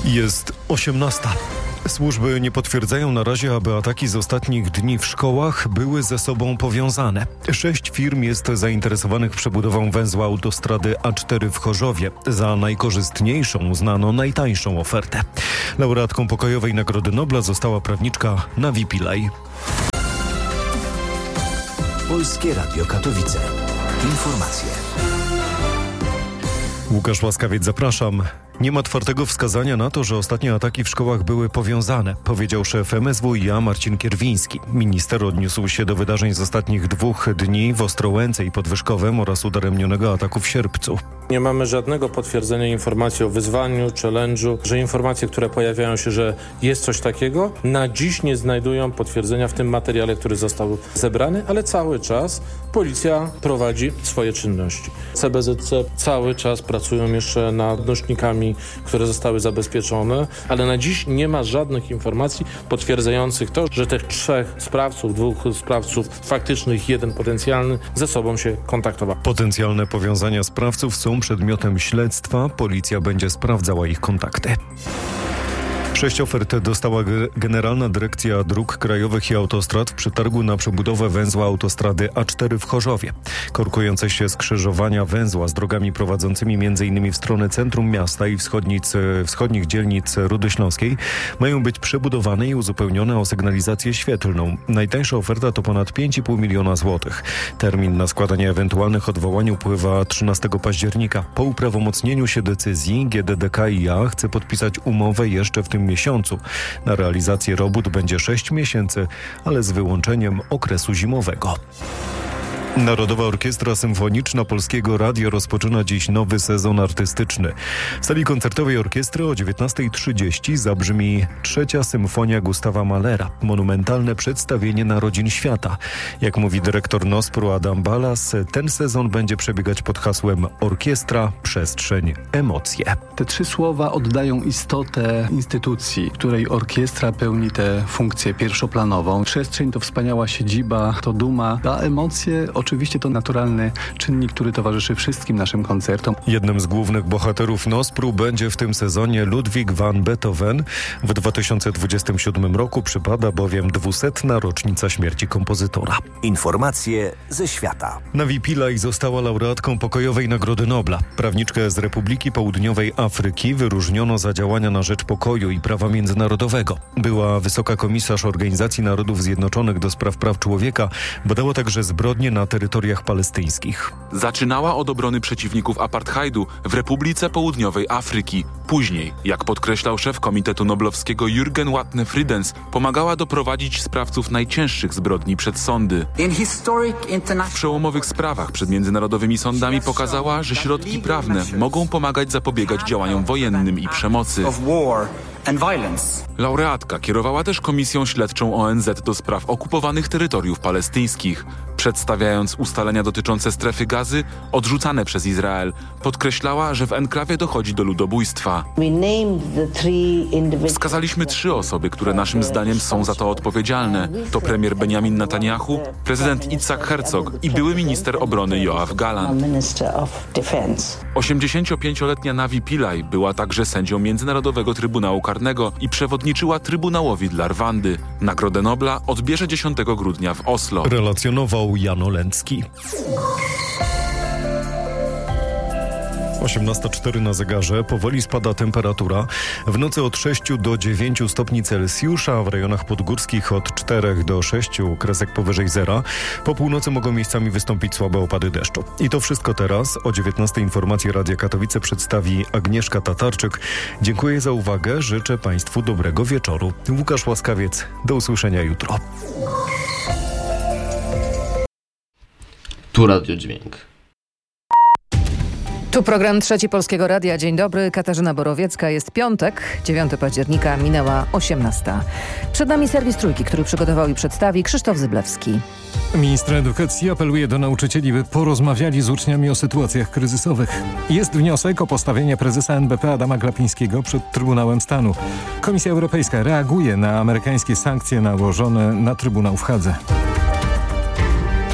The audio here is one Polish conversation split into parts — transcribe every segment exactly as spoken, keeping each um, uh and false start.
Jest osiemnasta. Służby nie potwierdzają na razie, aby ataki z ostatnich dni w szkołach były ze sobą powiązane. Sześć firm jest zainteresowanych przebudową węzła autostrady A cztery w Chorzowie. Za najkorzystniejszą uznano najtańszą ofertę. Laureatką pokojowej Nagrody Nobla została prawniczka Navi Pillay. Polskie Radio Katowice. Informacje. Łukasz Łaskawiec, zapraszam. Nie ma twardego wskazania na to, że ostatnie ataki w szkołach były powiązane, powiedział szef M S W i A Marcin Kierwiński. Minister odniósł się do wydarzeń z ostatnich dwóch dni w Ostrołęce i Podwyżkowem oraz udaremnionego ataku w Sierpcu. Nie mamy żadnego potwierdzenia informacji o wyzwaniu, challenge'u, że informacje, które pojawiają się, że jest coś takiego, na dziś nie znajdują potwierdzenia w tym materiale, który został zebrany, ale cały czas policja prowadzi swoje czynności. C B Z C cały czas pracują jeszcze nad odnośnikami, które zostały zabezpieczone, ale na dziś nie ma żadnych informacji potwierdzających to, że tych trzech sprawców, dwóch sprawców faktycznych, jeden potencjalny, ze sobą się kontaktowało. Potencjalne powiązania sprawców są przedmiotem śledztwa. Policja będzie sprawdzała ich kontakty. Sześć ofert dostała Generalna Dyrekcja Dróg Krajowych i Autostrad w przetargu na przebudowę węzła autostrady A cztery w Chorzowie. Korkujące się skrzyżowania węzła z drogami prowadzącymi m.in. w stronę centrum miasta i wschodnic, wschodnich dzielnic Rudy Śląskiej mają być przebudowane i uzupełnione o sygnalizację świetlną. Najtańsza oferta to ponad pięć i pół miliona złotych. Termin na składanie ewentualnych odwołań upływa trzynastego października. Po uprawomocnieniu się decyzji G D D K i A chce podpisać umowę jeszcze w tym miesiącu. Na realizację robót będzie sześć miesięcy, ale z wyłączeniem okresu zimowego. Narodowa Orkiestra Symfoniczna Polskiego Radia rozpoczyna dziś nowy sezon artystyczny. W sali koncertowej orkiestry o dziewiętnasta trzydzieści zabrzmi trzecia symfonia Gustawa Mahlera. Monumentalne przedstawienie narodzin świata. Jak mówi dyrektor Nospru Adam Balas, ten sezon będzie przebiegać pod hasłem Orkiestra, Przestrzeń, Emocje. Te trzy słowa oddają istotę instytucji, której orkiestra pełni tę funkcję pierwszoplanową. Przestrzeń to wspaniała siedziba, to duma, a emocje oczywiście to naturalny czynnik, który towarzyszy wszystkim naszym koncertom. Jednym z głównych bohaterów Nospru będzie w tym sezonie Ludwig van Beethoven. W dwa tysiące dwudziestym siódmym roku przypada bowiem dwusetna rocznica śmierci kompozytora. Informacje ze świata. Navi Pillay została laureatką pokojowej Nagrody Nobla. Prawniczkę z Republiki Południowej Afryki wyróżniono za działania na rzecz pokoju i prawa międzynarodowego. Była wysoka komisarz Organizacji Narodów Zjednoczonych do spraw praw człowieka, badała także zbrodnie na terytoriach palestyńskich. Zaczynała od obrony przeciwników apartheidu w Republice Południowej Afryki. Później, jak podkreślał szef Komitetu Noblowskiego Jürgen Watne-Friedens, pomagała doprowadzić sprawców najcięższych zbrodni przed sądy. W przełomowych sprawach przed międzynarodowymi sądami pokazała, że środki prawne mogą pomagać zapobiegać działaniom wojennym i przemocy. Laureatka kierowała też Komisją Śledczą O N Z do spraw okupowanych terytoriów palestyńskich. Przedstawiając ustalenia dotyczące strefy Gazy, odrzucane przez Izrael, podkreślała, że w enklawie dochodzi do ludobójstwa. Wskazaliśmy trzy osoby, które naszym zdaniem są za to odpowiedzialne. To premier Benjamin Netanyahu, prezydent Itzhak Herzog i były minister obrony Yoav Gallant. osiemdziesięciopięcioletnia Navi Pillay była także sędzią Międzynarodowego Trybunału Karnego i przewodniczyła Trybunałowi dla Rwandy. Nagrodę Nobla odbierze dziesiątego grudnia w Oslo. Relacjonował Jan Olęcki. osiemnasta cztery na zegarze, powoli spada temperatura. W nocy od sześciu do dziewięciu stopni Celsjusza, a w rejonach podgórskich od czterech do sześciu kresek powyżej zera. Po północy mogą miejscami wystąpić słabe opady deszczu. I to wszystko teraz. O dziewiętnastej informacje Radia Katowice przedstawi Agnieszka Tatarczyk. Dziękuję za uwagę, życzę Państwu dobrego wieczoru. Łukasz Łaskawiec, do usłyszenia jutro. Tu Radio Dźwięk. Tu program Trzeci Polskiego Radia. Dzień dobry, Katarzyna Borowiecka. Jest piątek, dziewiątego października, minęła osiemnasta. Przed nami serwis Trójki, który przygotował i przedstawi Krzysztof Zyblewski. Minister edukacji apeluje do nauczycieli, by porozmawiali z uczniami o sytuacjach kryzysowych. Jest wniosek o postawienie prezesa N B P Adama Glapińskiego przed Trybunałem Stanu. Komisja Europejska reaguje na amerykańskie sankcje nałożone na Trybunał w Hadze.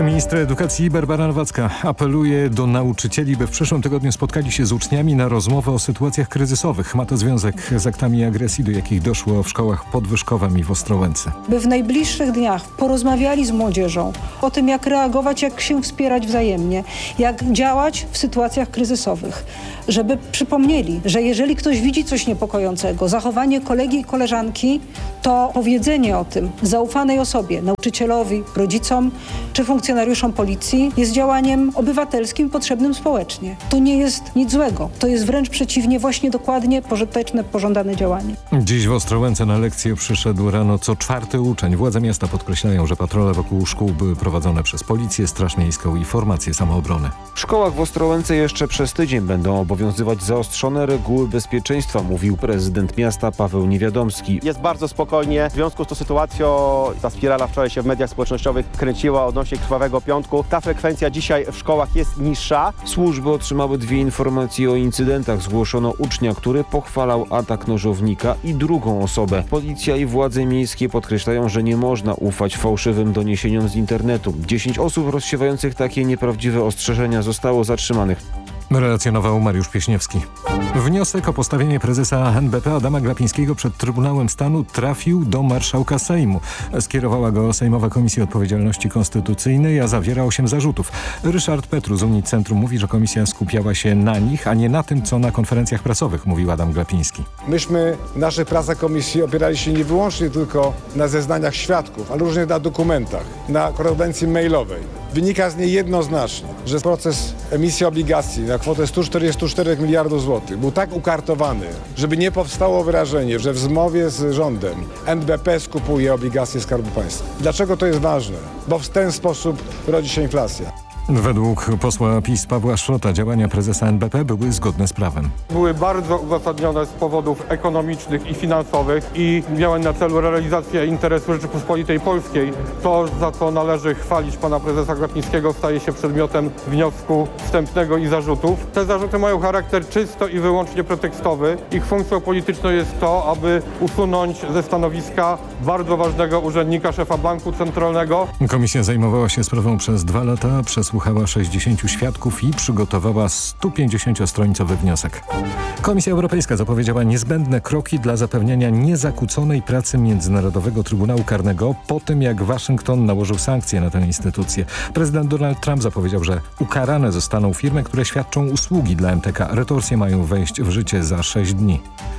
Minister edukacji Barbara Nowacka apeluje do nauczycieli, by w przyszłym tygodniu spotkali się z uczniami na rozmowę o sytuacjach kryzysowych. Ma to związek z aktami agresji, do jakich doszło w szkołach pod Wyszkowem i w Ostrołęce. By w najbliższych dniach porozmawiali z młodzieżą o tym, jak reagować, jak się wspierać wzajemnie, jak działać w sytuacjach kryzysowych. Żeby przypomnieli, że jeżeli ktoś widzi coś niepokojącego, zachowanie kolegi i koleżanki, to powiedzenie o tym zaufanej osobie, nauczycielowi, rodzicom czy funkcjonariuszom policji jest działaniem obywatelskim, potrzebnym społecznie. To nie jest nic złego. To jest wręcz przeciwnie, właśnie dokładnie pożyteczne, pożądane działanie. Dziś w Ostrołęce na lekcję przyszedł rano co czwarty uczeń. Władze miasta podkreślają, że patrole wokół szkół były prowadzone przez policję, Straż Miejską i formacje samoobrony. W szkołach w Ostrołęce jeszcze przez tydzień będą obowiązywać zaostrzone reguły bezpieczeństwa, mówił prezydent miasta Paweł Niewiadomski. Jest bardzo spokojnie. W związku z tą sytuacją ta spirala wczoraj się w mediach społecznościowych kręciła odnośnie krwawego piątku. Ta frekwencja dzisiaj w szkołach jest niższa. Służby otrzymały dwie informacje o incydentach. Zgłoszono ucznia, który pochwalał atak nożownika i drugą osobę. Policja i władze miejskie podkreślają, że nie można ufać fałszywym doniesieniom z internetu. Dziesięć osób rozsiewających takie nieprawdziwe ostrzeżenia zostało zatrzymanych. Relacjonował Mariusz Pieśniewski. Wniosek o postawienie prezesa N B P Adama Glapińskiego przed Trybunałem Stanu trafił do marszałka Sejmu. Skierowała go Sejmowa Komisja Odpowiedzialności Konstytucyjnej, a zawiera osiem zarzutów. Ryszard Petru z Unicentrum mówi, że komisja skupiała się na nich, a nie na tym, co na konferencjach prasowych mówił Adam Glapiński. Myśmy w naszej pracy komisji opierali się nie wyłącznie tylko na zeznaniach świadków, ale również na dokumentach, na korespondencji mailowej. Wynika z niej jednoznacznie, że proces emisji obligacji na kwotę sto czterdzieści cztery miliardów złotych był tak ukartowany, żeby nie powstało wrażenie, że w zmowie z rządem N B P skupuje obligacje Skarbu Państwa. Dlaczego to jest ważne? Bo w ten sposób rodzi się inflacja. Według posła PiS Pawła Szrota działania prezesa N B P były zgodne z prawem. Były bardzo uzasadnione z powodów ekonomicznych i finansowych i miały na celu realizację interesu Rzeczypospolitej Polskiej. To, za co należy chwalić pana prezesa Glapińskiego, staje się przedmiotem wniosku wstępnego i zarzutów. Te zarzuty mają charakter czysto i wyłącznie pretekstowy. Ich funkcją polityczną jest to, aby usunąć ze stanowiska bardzo ważnego urzędnika, szefa Banku Centralnego. Komisja zajmowała się sprawą przez dwa lata, przesłuchała sześćdziesięciu świadków i przygotowała stu pięćdziesięciostronicowy wniosek. Komisja Europejska zapowiedziała niezbędne kroki dla zapewniania niezakłóconej pracy Międzynarodowego Trybunału Karnego po tym, jak Waszyngton nałożył sankcje na tę instytucję. Prezydent Donald Trump zapowiedział, że ukarane zostaną firmy, które świadczą usługi dla M T K. Retorsje mają wejść w życie za sześć dni.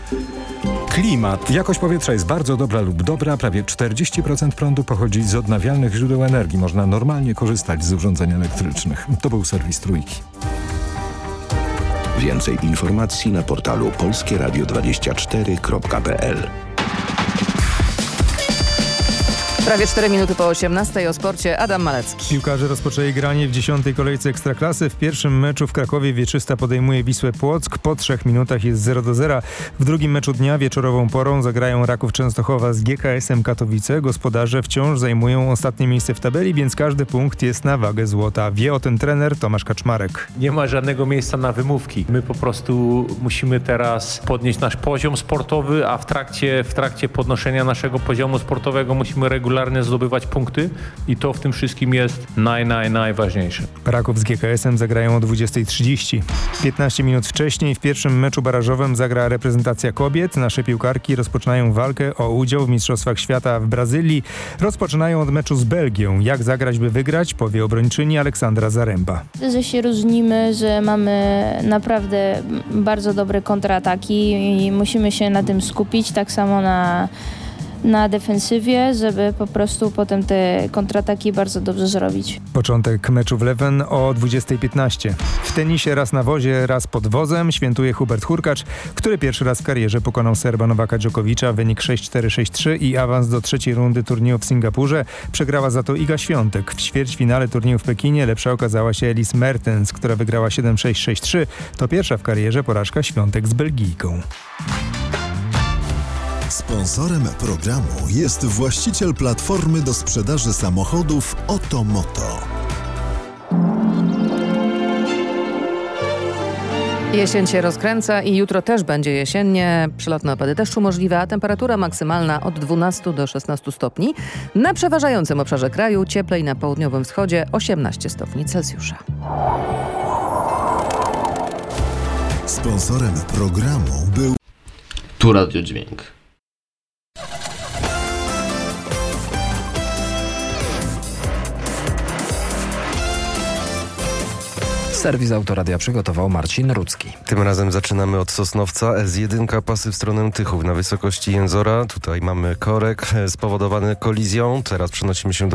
Klimat. Jakość powietrza jest bardzo dobra lub dobra. Prawie czterdzieści procent prądu pochodzi z odnawialnych źródeł energii. Można normalnie korzystać z urządzeń elektrycznych. To był serwis Trójki. Więcej informacji na portalu polskie radio dwadzieścia cztery kropka p l. Prawie cztery minuty po osiemnastej o sporcie Adam Malecki. Piłkarze rozpoczęli granie w dziesiątej kolejce Ekstraklasy. W pierwszym meczu w Krakowie Wieczysta podejmuje Wisłę Płock. Po trzech minutach jest zero do zera. W drugim meczu dnia wieczorową porą zagrają Raków Częstochowa z G K S-em Katowice. Gospodarze wciąż zajmują ostatnie miejsce w tabeli, więc każdy punkt jest na wagę złota. Wie o tym trener Tomasz Kaczmarek. Nie ma żadnego miejsca na wymówki. My po prostu musimy teraz podnieść nasz poziom sportowy, a w trakcie, w trakcie podnoszenia naszego poziomu sportowego musimy regularnie zdobywać punkty i to w tym wszystkim jest naj, naj, najważniejsze. Raków z G K S-em zagrają o dwudziestej trzydzieści. piętnaście minut wcześniej w pierwszym meczu barażowym zagra reprezentacja kobiet. Nasze piłkarki rozpoczynają walkę o udział w Mistrzostwach Świata w Brazylii. Rozpoczynają od meczu z Belgią. Jak zagrać, by wygrać, powie obrończyni Aleksandra Zaręba. Że się różnimy, że mamy naprawdę bardzo dobre kontrataki i musimy się na tym skupić, tak samo na na defensywie, żeby po prostu potem te kontrataki bardzo dobrze zrobić. Początek meczu w Leven o dwudziestej piętnaście. W tenisie raz na wozie, raz pod wozem świętuje Hubert Hurkacz, który pierwszy raz w karierze pokonał Serba Nowaka Dżokowicza. Wynik sześć cztery sześć trzy i awans do trzeciej rundy turnieju w Singapurze. Przegrała za to Iga Świątek. W ćwierćfinale turnieju w Pekinie lepsza okazała się Elise Mertens, która wygrała siedem sześć sześć trzy. To pierwsza w karierze porażka Świątek z Belgijką. Sponsorem programu jest właściciel platformy do sprzedaży samochodów Otomoto. Jesień się rozkręca i jutro też będzie jesiennie. Przelotne opady deszczu możliwe, a temperatura maksymalna od dwunastu do szesnastu stopni. Na przeważającym obszarze kraju cieplej na południowym wschodzie osiemnaście stopni Celsjusza. Sponsorem programu był Tu Radio Dźwięk. Serwis Autoradia przygotował Marcin Rudzki. Tym razem zaczynamy od Sosnowca. S jeden pasy w stronę Tychów na wysokości Jęzora. Tutaj mamy korek spowodowany kolizją. Teraz przenosimy się do